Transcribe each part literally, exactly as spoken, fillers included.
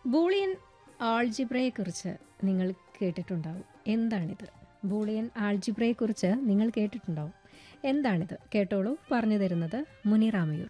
Boolean ആൾജിബ്രയെക്കുറിച്ച് നിങ്ങൾ കേട്ടിട്ടുണ്ടാവും. എന്താണിത്? ബൂളിയൻ ആൾജിബ്രയെക്കുറിച്ച് നിങ്ങൾ കേട്ടിട്ടുണ്ടാവും. എന്താണിത്? കേട്ടോളൂ. പറഞ്ഞു തരുന്നത് മുനിറാമയൂർ.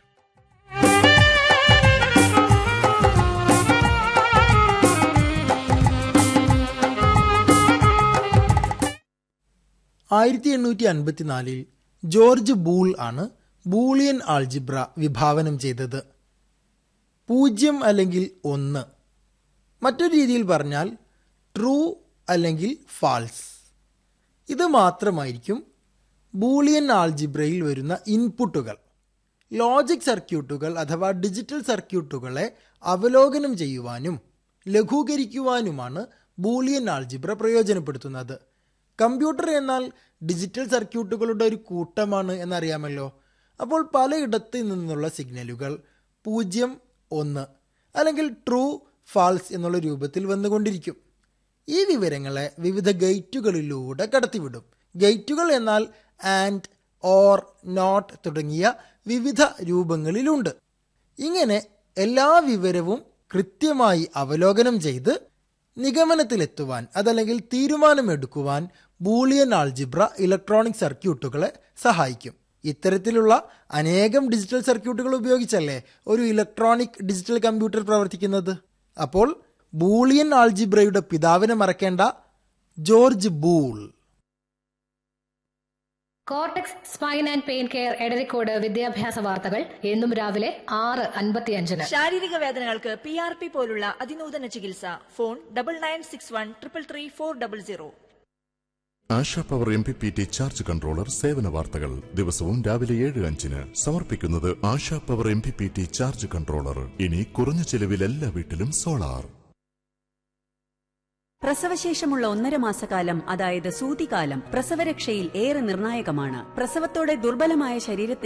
ആയിരത്തി എണ്ണൂറ്റി അൻപത്തിനാലിൽ ജോർജ് ബൂൾ ആണ് ബൂളിയൻ ആൾജിബ്ര വിഭാവനം ചെയ്തത്. പൂജ്യം അല്ലെങ്കിൽ ഒന്ന്, മറ്റൊരു രീതിയിൽ പറഞ്ഞാൽ ട്രൂ അല്ലെങ്കിൽ ഫാൾസ്, ഇത് മാത്രമായിരിക്കും ബൂളിയൻ ആൾജിബ്രയിൽ വരുന്ന ഇൻപുട്ടുകൾ. ലോജിക് സർക്യൂട്ടുകൾ അഥവാ ഡിജിറ്റൽ സർക്യൂട്ടുകളെ അവലോകനം ചെയ്യുവാനും ലഘൂകരിക്കുവാനുമാണ് ബൂളിയൻ ആൾജിബ്ര പ്രയോജനപ്പെടുത്തുന്നത്. കമ്പ്യൂട്ടർ എന്നാൽ ഡിജിറ്റൽ സർക്യൂട്ടുകളുടെ ഒരു കൂട്ടമാണ് എന്നറിയാമല്ലോ. അപ്പോൾ പലയിടത്ത് നിന്നുള്ള സിഗ്നലുകൾ പൂജ്യം, ഒന്ന് അല്ലെങ്കിൽ ട്രൂ, ഫാൾസ് എന്നുള്ള രൂപത്തിൽ വന്നുകൊണ്ടിരിക്കും. ഈ വിവരങ്ങളെ വിവിധ ഗേറ്റുകളിലൂടെ കടത്തിവിടും. ഗേറ്റുകൾ എന്നാൽ ആൻഡ്, ഓർ, നോട്ട് തുടങ്ങിയ വിവിധ രൂപങ്ങളിലുണ്ട്. ഇങ്ങനെ എല്ലാ വിവരവും കൃത്യമായി അവലോകനം ചെയ്ത് നിഗമനത്തിലെത്തുവാൻ അതല്ലെങ്കിൽ തീരുമാനമെടുക്കുവാൻ ബൂളിയൻ ആൾജിബ്ര ഇലക്ട്രോണിക് സർക്യൂട്ടുകളെ സഹായിക്കും. ഇത്തരത്തിലുള്ള അനേകം ഡിജിറ്റൽ സർക്യൂട്ടുകൾ ഉപയോഗിച്ചല്ലേ ഒരു ഇലക്ട്രോണിക് ഡിജിറ്റൽ കമ്പ്യൂട്ടർ പ്രവർത്തിക്കുന്നത്. അപ്പോൾ ബൂളിയൻ ആൾജിബ്രയുടെ പിതാവിനെ മറക്കേണ്ട, George bool. Cortex spine and pain care Edarikode വിദ്യാഭ്യാസ വാർത്തകൾ എന്നും രാവിലെ ആറ് അൻപത്തിയഞ്ചിന്. ശാരീരിക വേദനകൾക്ക് പി ആർ പി പോലുള്ള അതിനൂതന ചികിത്സ. Phone double nine six one triple three four double zero. ASHA power M P P T charge controller സേവന വാർത്തകൾ ദിവസവും രാവിലെ ഏഴ് അഞ്ചിന് സമർപ്പിക്കുന്നത് ASHA power M P P T charge controller. ഇനി കുറഞ്ഞ ചെലവിൽ എല്ലാ വീട്ടിലും സോളാർ. പ്രസവശേഷമുള്ള ഒന്നര മാസക്കാലം, അതായത് സൂതികാലം, പ്രസവരക്ഷയിൽ ഏറെ നിർണായകമാണ്. പ്രസവത്തോടെ ദുർബലമായ ശരീരത്തിന്